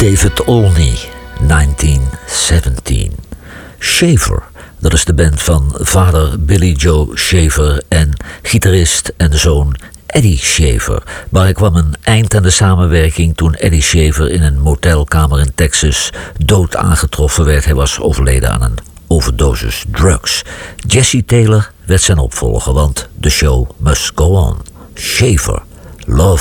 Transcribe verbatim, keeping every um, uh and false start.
David Olney, negentien zeventien. Shaver, dat is de band van vader Billy Joe Shaver en gitarist en zoon Eddie Shaver. Maar er kwam een eind aan de samenwerking toen Eddie Shaver in een motelkamer in Texas dood aangetroffen werd. Hij was overleden aan een overdosis drugs. Jesse Taylor werd zijn opvolger, want the show must go on. Shaver, Love